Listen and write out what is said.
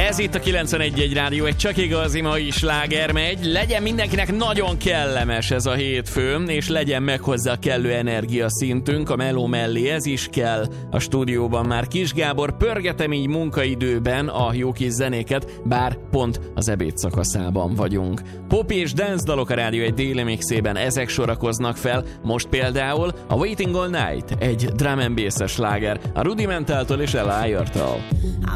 Ez itt a 91.1 Rádió, egy csak igazi mai sláger megy. Legyen mindenkinek nagyon kellemes ez a hétfő, és legyen meg hozzá a kellő energiaszintünk. A meló mellé ez is kell. A stúdióban már Kis Gábor, pörgetem így munkaidőben a jó kis zenéket, bár pont az ebéd szakaszában vagyunk. Pop és dance dalok a rádió egy déli mixében, ezek sorakoznak fel. Most például a Waiting All Night, egy drum and bass-es sláger, a Rudimentaltól és Ella Eyre-től.